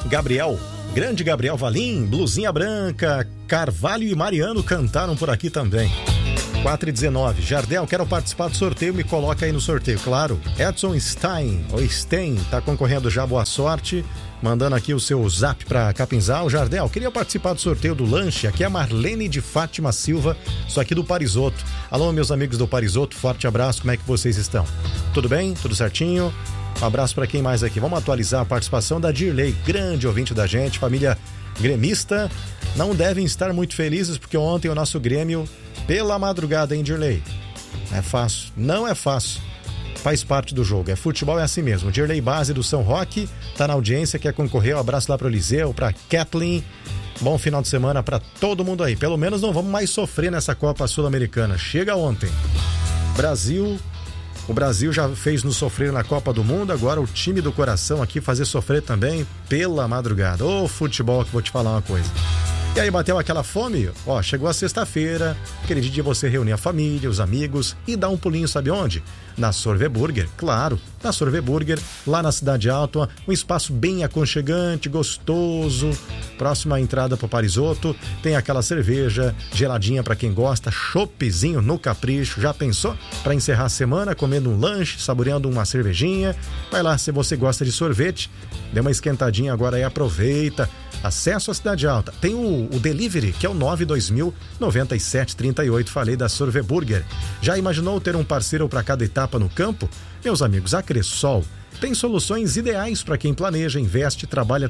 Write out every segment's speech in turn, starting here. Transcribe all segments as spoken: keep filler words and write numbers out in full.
Gabriel, grande Gabriel Valim, Blusinha Branca, Carvalho e Mariano cantaram por aqui também. quatro e dezenove. Jardel, quero participar do sorteio, me coloca aí no sorteio. Claro, Edson Stein, ou Stein, tá concorrendo já, boa sorte. Mandando aqui o seu zap pra Capinzal. Jardel, queria participar do sorteio do lanche. Aqui é a Marlene de Fátima Silva, só aqui do Parisoto. Alô, meus amigos do Parisoto, forte abraço, como é que vocês estão? Tudo bem? Tudo certinho? Um abraço pra quem mais aqui. Vamos atualizar a participação da Dirley, grande ouvinte da gente, família gremista. Não devem estar muito felizes porque ontem o nosso Grêmio, pela madrugada, hein, Dirley? É fácil, não é fácil. Faz parte do jogo, é futebol, é assim mesmo. Dirley Base do São Roque, tá na audiência, quer concorrer, um abraço lá pro Eliseu, pra Kathleen. Bom final de semana pra todo mundo aí. Pelo menos não vamos mais sofrer nessa Copa Sul-Americana. Chega ontem. Brasil, o Brasil já fez nos sofrer na Copa do Mundo, agora o time do coração aqui fazer sofrer também pela madrugada. Ô, futebol, que vou te falar uma coisa. E aí, bateu aquela fome? Ó, chegou a sexta-feira, aquele dia de você reunir a família, os amigos e dar um pulinho, sabe onde? Na Sorve Burger, claro, na Sorve Burger, lá na Cidade Alta, um espaço bem aconchegante, gostoso, próximo à entrada pro Parisoto, tem aquela cerveja geladinha pra quem gosta, choppzinho no capricho, já pensou? Pra encerrar a semana, comendo um lanche, saboreando uma cervejinha, vai lá, se você gosta de sorvete, dê uma esquentadinha agora aí, aproveita. Acesso à Cidade Alta. Tem o, o delivery, que é o nove dois mil, noventa e sete trinta e oito. Falei da Sorve Burger. Já imaginou ter um parceiro para cada etapa no campo? Meus amigos, a Cressol tem soluções ideais para quem planeja, investe, trabalha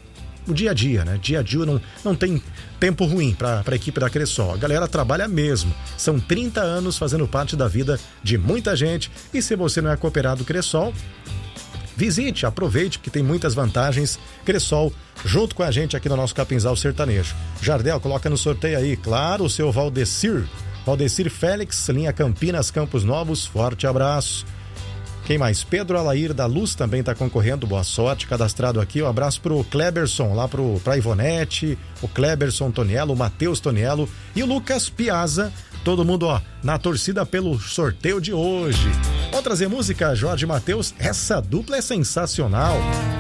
o dia a dia, né? Dia a dia não, não tem tempo ruim para a equipe da Cressol. A galera trabalha mesmo. São trinta anos fazendo parte da vida de muita gente. E se você não é cooperado Cressol, visite, aproveite, porque tem muitas vantagens. Cressol, junto com a gente aqui no nosso Capinzal Sertanejo. Jardel, coloca no sorteio aí, claro, o seu Valdecir. Valdecir Félix, linha Campinas, Campos Novos, forte abraço. Quem mais? Pedro Alair da Luz também está concorrendo, boa sorte, cadastrado aqui. Um abraço pro Kleberson, lá pro, pra Ivonete, o Kleberson Toniello, o Matheus Toniello e o Lucas Piazza. Todo mundo, ó, na torcida pelo sorteio de hoje. Vamos trazer música, Jorge Matheus. Essa dupla é sensacional.